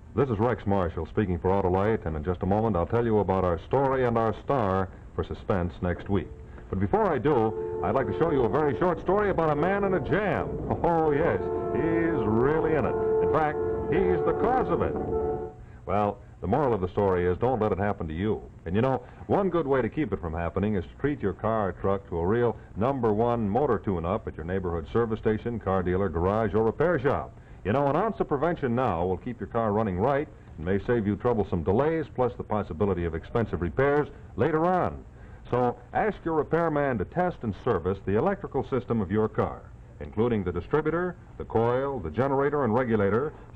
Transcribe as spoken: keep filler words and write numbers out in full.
This is Rex Marshall speaking for Autolite, and in just a moment I'll tell you about our story and our star for Suspense next week. But before I do, I'd like to show you a very short story about a man in a jam. Oh, yes, he's really in it. In fact, he's the cause of it. Well, the moral of the story is don't let it happen to you. And you know, one good way to keep it from happening is to treat your car or truck to a real number one motor tune-up at your neighborhood service station, car dealer, garage, or repair shop. You know, an ounce of prevention now will keep your car running right and may save you troublesome delays, plus the possibility of expensive repairs later on. So ask your repairman to test and service the electrical system of your car, including the distributor, the coil, the generator, and regulator,